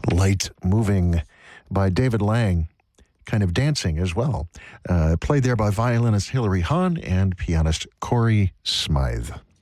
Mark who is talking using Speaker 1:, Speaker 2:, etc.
Speaker 1: Light Moving by David Lang, kind of dancing as well. Played there by violinist Hilary Hahn and pianist Corey Smythe.